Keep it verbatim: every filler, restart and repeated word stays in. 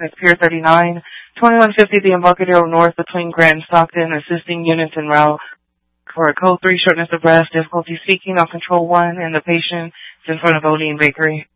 It's Pier thirty-nine, twenty-one fifty the Embarcadero North between Grant and Stockton, assisting units en route for a code three shortness of breath, difficulty speaking on control one, and the patient is in front of Odine Bakery.